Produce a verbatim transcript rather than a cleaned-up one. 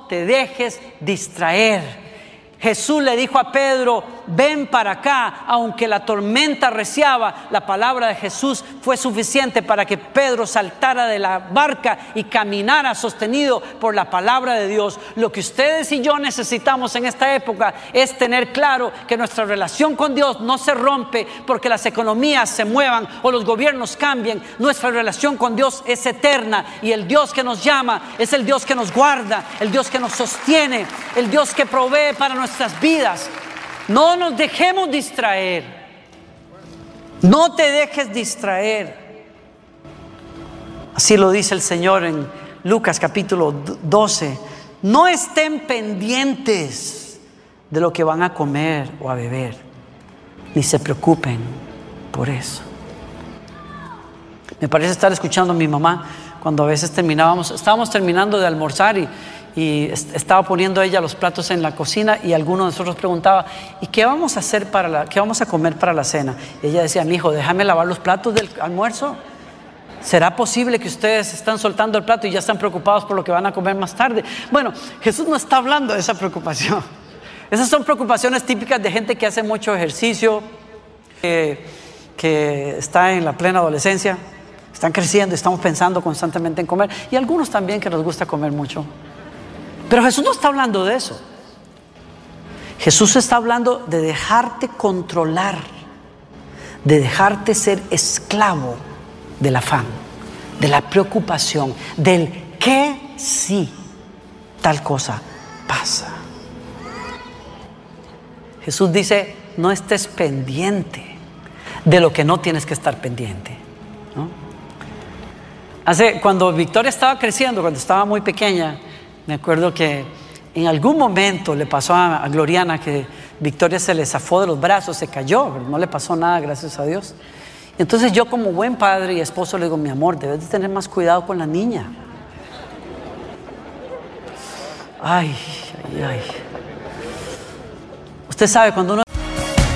te dejes distraer. Jesús le dijo a Pedro: ven para acá. Aunque la tormenta arreciaba, la palabra de Jesús fue suficiente para que Pedro saltara de la barca y caminara sostenido por la palabra de Dios. Lo que ustedes y yo necesitamos en esta época es tener claro que nuestra relación con Dios no se rompe porque las economías se muevan o los gobiernos cambien. Nuestra relación con Dios es eterna, y el Dios que nos llama es el Dios que nos guarda, el Dios que nos sostiene, el Dios que provee para nuestra nuestras vidas. No nos dejemos distraer. No te dejes distraer. Así lo dice el Señor en Lucas capítulo doce. No estén pendientes de lo que van a comer o a beber, ni se preocupen por eso. Me parece estar escuchando a mi mamá cuando a veces terminábamos, estábamos terminando de almorzar y Y estaba poniendo ella los platos en la cocina, y alguno de nosotros preguntaba: ¿y qué vamos a hacer para la, qué vamos a comer para la cena? Y ella decía: mi hijo, déjame lavar los platos del almuerzo. ¿Será posible que ustedes están soltando el plato y ya están preocupados por lo que van a comer más tarde? Bueno, Jesús no está hablando de esa preocupación. Esas son preocupaciones típicas de gente que hace mucho ejercicio, que, que está en la plena adolescencia, están creciendo y estamos pensando constantemente en comer, y algunos también que nos gusta comer mucho. Pero Jesús no está hablando de eso. Jesús está hablando de dejarte controlar, de dejarte ser esclavo del afán, de la preocupación, del que si tal cosa pasa. Jesús dice: no estés pendiente de lo que no tienes que estar pendiente, ¿no? Hace, cuando Victoria estaba creciendo, cuando estaba muy pequeña, me acuerdo que en algún momento le pasó a, a Gloriana que Victoria se le zafó de los brazos, se cayó, pero no le pasó nada, gracias a Dios. Entonces yo, como buen padre y esposo, le digo: mi amor, debes de tener más cuidado con la niña. Ay, ay, ay. Usted sabe, cuando uno